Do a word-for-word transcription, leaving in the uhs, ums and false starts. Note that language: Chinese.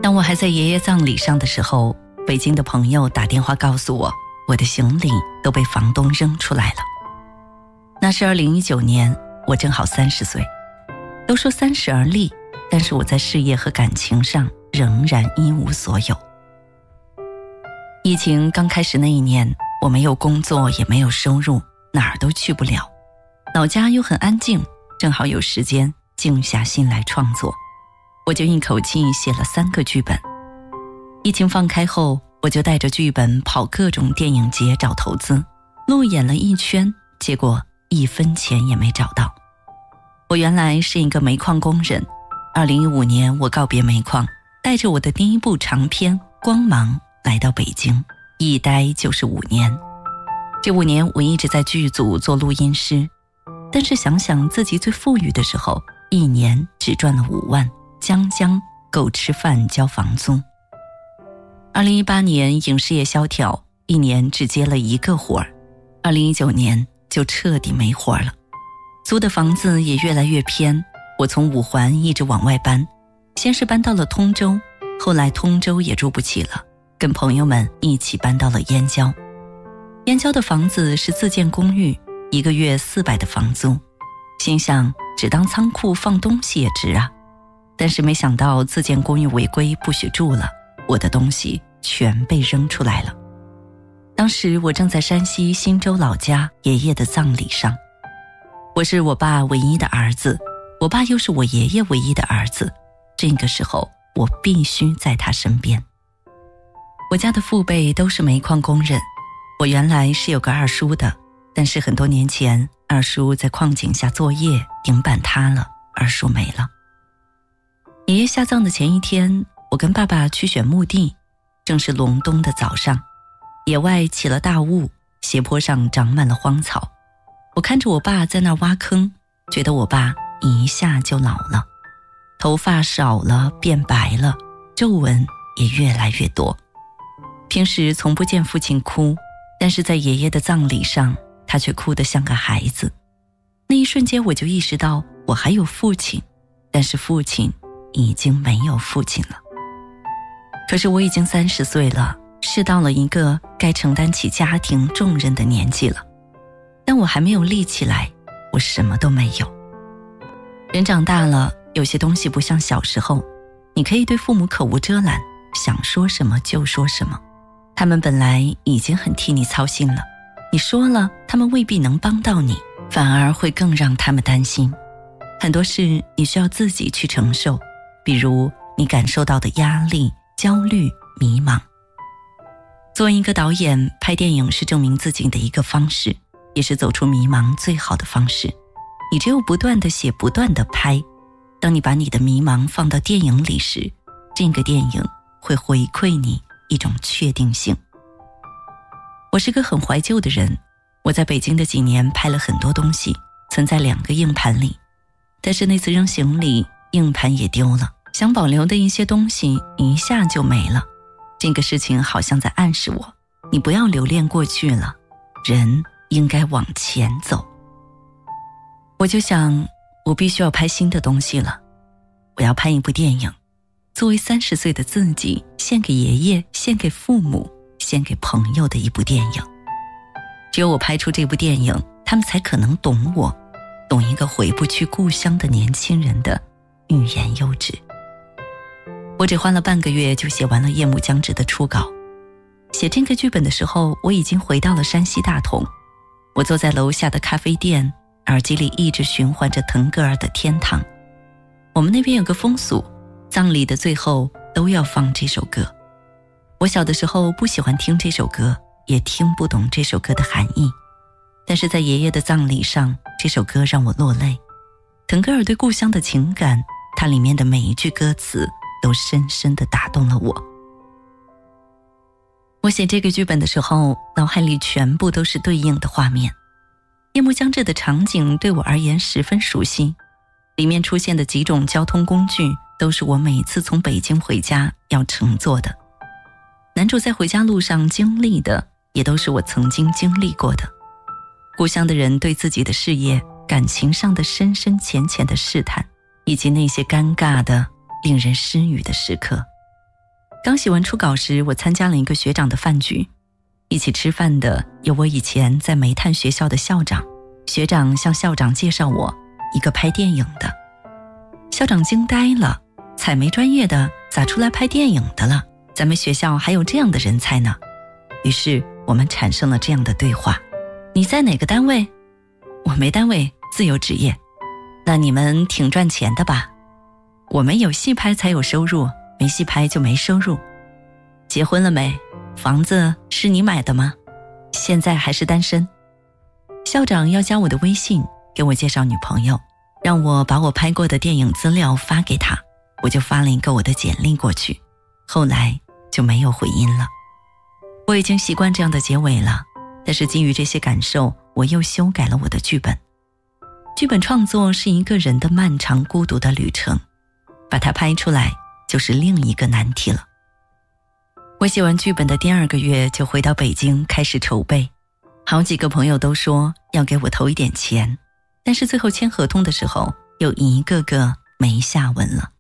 当我还在爷爷葬礼上的时候，北京的朋友打电话告诉我，我的行李都被房东扔出来了。那是二零一九年，我正好三十岁。都说三十而立，但是我在事业和感情上仍然一无所有。疫情刚开始那一年，我没有工作，也没有收入，哪儿都去不了。老家又很安静，正好有时间静下心来创作。我就一口气写了三个剧本。疫情放开后，我就带着剧本跑各种电影节找投资，路演了一圈，结果一分钱也没找到。我原来是一个煤矿工人，二零一五年我告别煤矿，带着我的第一部长片《光芒》来到北京，一待就是五年。这五年我一直在剧组做录音师，但是想想自己最富裕的时候，一年只赚了五万，将将够吃饭交房租。二零一八年影视业萧条，一年只接了一个活儿，二零一九年就彻底没活了。租的房子也越来越偏，我从五环一直往外搬，先是搬到了通州，后来通州也住不起了，跟朋友们一起搬到了燕郊。燕郊的房子是自建公寓，一个月四百的房租，心想只当仓库放东西也值啊。但是没想到自建公寓违规不许住了，我的东西全被扔出来了。当时我正在山西忻州老家爷爷的葬礼上，我是我爸唯一的儿子，我爸又是我爷爷唯一的儿子，这个时候我必须在他身边。我家的父辈都是煤矿工人，我原来是有个二叔的，但是很多年前二叔在矿井下作业，顶板塌了，二叔没了。爷爷下葬的前一天，我跟爸爸去选墓地，正是隆冬的早上，野外起了大雾，斜坡上长满了荒草。我看着我爸在那儿挖坑，觉得我爸一下就老了，头发少了，变白了，皱纹也越来越多。平时从不见父亲哭，但是在爷爷的葬礼上，他却哭得像个孩子。那一瞬间我就意识到，我还有父亲，但是父亲已经没有父亲了。可是我已经三十岁了，是到了一个该承担起家庭重任的年纪了，但我还没有立起来，我什么都没有。人长大了，有些东西不像小时候，你可以对父母口无遮拦，想说什么就说什么。他们本来已经很替你操心了，你说了，他们未必能帮到你，反而会更让他们担心。很多事你需要自己去承受，比如你感受到的压力、焦虑、迷茫。作为一个导演，拍电影是证明自己的一个方式，也是走出迷茫最好的方式。你只有不断地写，不断地拍，当你把你的迷茫放到电影里时，这个电影会回馈你一种确定性。我是个很怀旧的人，我在北京的几年拍了很多东西，存在两个硬盘里，但是那次扔行李，硬盘也丢了，想保留的一些东西一下就没了。这个事情好像在暗示我，你不要留恋过去了，人应该往前走。我就想，我必须要拍新的东西了，我要拍一部电影，作为三十岁的自己，献给爷爷，献给父母，献给朋友的一部电影。只有我拍出这部电影，他们才可能懂我，懂一个回不去故乡的年轻人的欲言又止。我只花了半个月就写完了《夜幕将至》的初稿。写这个剧本的时候，我已经回到了山西大同。我坐在楼下的咖啡店，耳机里一直循环着腾格尔的《天堂》。我们那边有个风俗，葬礼的最后都要放这首歌。我小的时候不喜欢听这首歌，也听不懂这首歌的含义，但是在爷爷的葬礼上，这首歌让我落泪。腾格尔对故乡的情感，它里面的每一句歌词都深深地打动了我。我写这个剧本的时候，脑海里全部都是对应的画面。夜幕将至的场景对我而言十分熟悉，里面出现的几种交通工具都是我每次从北京回家要乘坐的。男主在回家路上经历的，也都是我曾经经历过的。故乡的人对自己的事业、感情上的深深浅浅的试探，以及那些尴尬的、令人失语的时刻， 刚写完初稿时，我参加了一个学长的饭局，一起吃饭的有我以前在煤炭学校的校长。学长向校长介绍我一个拍电影的。校长惊呆了，采煤专业的咋出来拍电影的了？咱们学校还有这样的人才呢。于是我们产生了这样的对话：你在哪个单位？我没单位，自由职业。那你们挺赚钱的吧？我们有戏拍才有收入，没戏拍就没收入。结婚了没？房子是你买的吗？现在还是单身。校长要加我的微信，给我介绍女朋友，让我把我拍过的电影资料发给他，我就发了一个我的简历过去，后来就没有回音了。我已经习惯这样的结尾了，但是基于这些感受，我又修改了我的剧本。剧本创作是一个人的漫长孤独的旅程，把它拍出来就是另一个难题了。我写完剧本的第二个月就回到北京开始筹备，好几个朋友都说要给我投一点钱，但是最后签合同的时候又一个个没下文了。